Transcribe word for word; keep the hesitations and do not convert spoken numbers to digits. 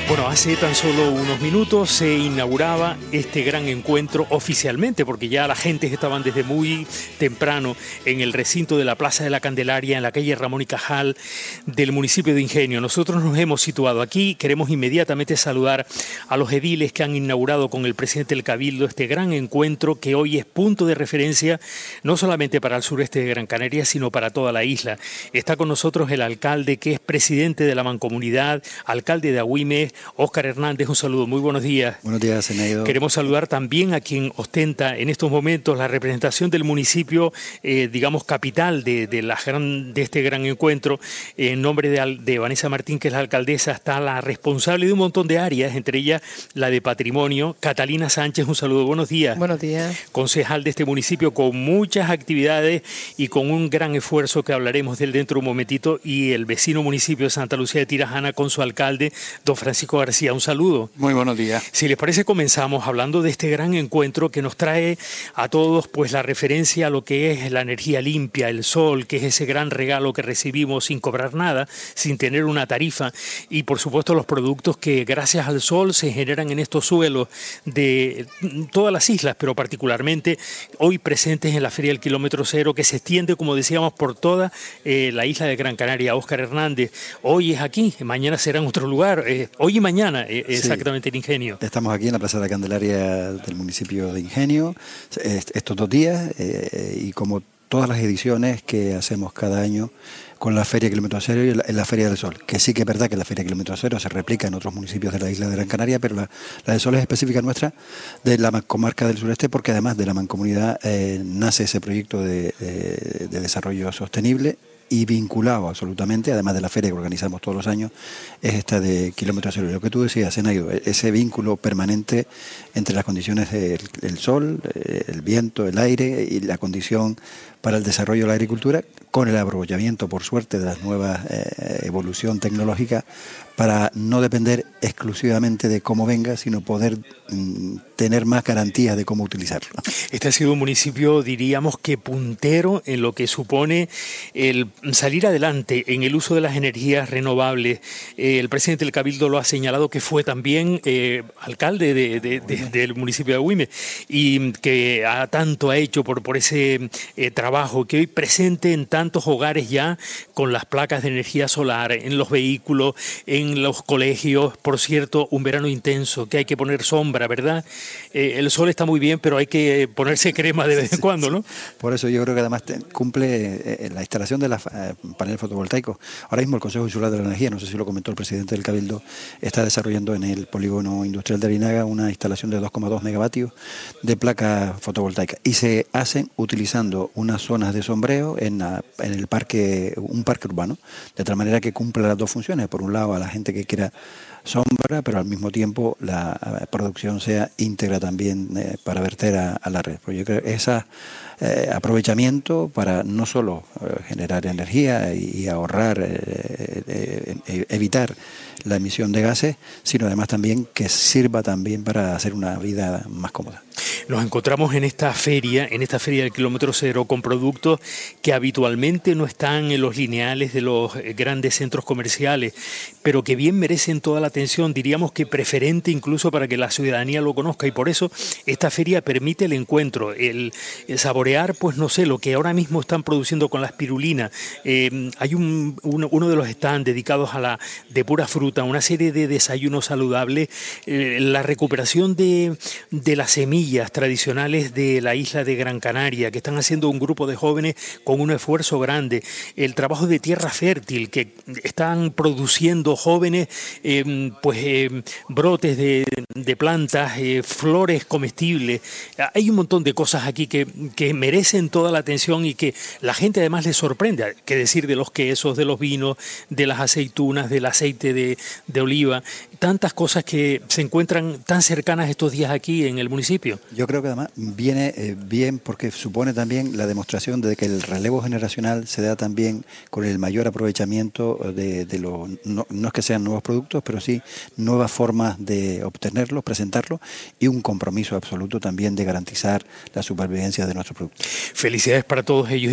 Bueno, hace tan solo unos minutos se inauguraba este gran encuentro oficialmente, porque ya la gente estaban desde muy temprano en el recinto de la Plaza de la Candelaria, en la calle Ramón y Cajal del municipio de Ingenio. Nosotros nos hemos situado aquí, queremos inmediatamente saludar a los ediles que han inaugurado con el presidente del Cabildo este gran encuentro que hoy es punto de referencia no solamente para el sureste de Gran Canaria, sino para toda la isla. Está con nosotros el alcalde que es presidente de la Mancomunidad, alcalde de Agüime, Óscar Hernández. Un saludo, muy buenos días. Buenos días, Zenaido. Queremos saludar también a quien ostenta en estos momentos la representación del municipio, eh, digamos, capital de, de, la gran, de este gran encuentro. En nombre de, de Vanessa Martín, que es la alcaldesa, está la responsable de un montón de áreas, entre ellas la de patrimonio, Catalina Sánchez. Un saludo, buenos días. Buenos días. Concejal de este municipio con muchas actividades y con un gran esfuerzo que hablaremos de él dentro de un momentito, y el vecino municipio de Santa Lucía de Tirajana con su alcalde, don Francisco García. Un saludo. Muy buenos días. Si les parece, comenzamos hablando de este gran encuentro que nos trae a todos pues la referencia a lo que es la energía limpia, el sol, que es ese gran regalo que recibimos sin cobrar nada, sin tener una tarifa, y por supuesto los productos que gracias al sol se generan en estos suelos de todas las islas, pero particularmente hoy presentes en la Feria del Kilómetro Cero, que se extiende, como decíamos, por toda eh, la isla de Gran Canaria. Óscar Hernández, hoy es aquí, mañana será en otro lugar, eh, hoy y mañana eh, exactamente, sí, en Ingenio. Estamos aquí en la Plaza de la Candelaria del municipio de Ingenio estos dos días eh, y como todas las ediciones que hacemos cada año con la Feria Kilómetro Cero y la, en la Feria del Sol, que sí que es verdad que la Feria Kilómetro Cero se replica en otros municipios de la isla de Gran Canaria, pero la, la del Sol es específica nuestra, de la comarca del sureste, porque además de la mancomunidad eh, nace ese proyecto de, de, de desarrollo sostenible y vinculado absolutamente, además de la feria que organizamos todos los años, es esta de Kilómetro Cero. Y lo que tú decías, Zenaido, ese vínculo permanente entre las condiciones del el sol, el viento, el aire y la condición para el desarrollo de la agricultura, con el aprovechamiento, por suerte, de la nueva eh, evolución tecnológica, para no depender exclusivamente de cómo venga, sino poder mm, tener más garantías de cómo utilizarlo. Este ha sido un municipio, diríamos que puntero en lo que supone el salir adelante en el uso de las energías renovables. Eh, el presidente del Cabildo lo ha señalado, que fue también eh, alcalde de, de, de, del municipio de Agüime, y que ha, tanto ha hecho por, por ese eh, trabajo, que hoy presente en tantos hogares ya con las placas de energía solar, en los vehículos, en en los colegios. Por cierto, un verano intenso, que hay que poner sombra, ¿verdad? Eh, el sol está muy bien, pero hay que ponerse crema de vez en cuando, ¿no? Por eso yo creo que además te, cumple eh, la instalación de los eh, paneles fotovoltaicos. Ahora mismo el Consejo Insular de la Energía, no sé si lo comentó el presidente del Cabildo, está desarrollando en el polígono industrial de Arinaga una instalación de dos coma dos megavatios de placas fotovoltaicas, y se hacen utilizando unas zonas de sombreo en, la, en el parque, un parque urbano, de tal manera que cumple las dos funciones. Por un lado, a la gente que quiera sombra, pero al mismo tiempo la producción sea íntegra también eh, para verter a, a la red. Pues yo creo que ese eh, aprovechamiento para no solo eh, generar energía y, y ahorrar, eh, eh, evitar la emisión de gases, sino además también que sirva también para hacer una vida más cómoda. Nos encontramos en esta feria, en esta feria del Kilómetro Cero, con productos que habitualmente no están en los lineales de los grandes centros comerciales, pero que bien merecen toda la atención, diríamos que preferente incluso para que la ciudadanía lo conozca, y por eso esta feria permite el encuentro, el, el saborear, pues no sé, lo que ahora mismo están produciendo con la espirulina. Eh, hay un, uno, uno de los stands dedicados a la de pura fruta, una serie de desayunos saludables, eh, la recuperación de, de las semillas tradicionales de la isla de Gran Canaria, que están haciendo un grupo de jóvenes con un esfuerzo grande, el trabajo de tierra fértil, que están produciendo jóvenes eh, pues eh, brotes de, de plantas, eh, flores comestibles. Hay un montón de cosas aquí que, que merecen toda la atención y que la gente además les sorprende, qué decir de los quesos, de los vinos, de las aceitunas, del aceite de, de oliva, tantas cosas que se encuentran tan cercanas estos días aquí en el municipio. Yo creo que además viene eh, bien porque supone también la demostración de que el relevo generacional se da también con el mayor aprovechamiento de, de los, no, no es que sean nuevos productos, pero sí nuevas formas de obtenerlos, presentarlos, y un compromiso absoluto también de garantizar la supervivencia de nuestros productos. Felicidades para todos ellos.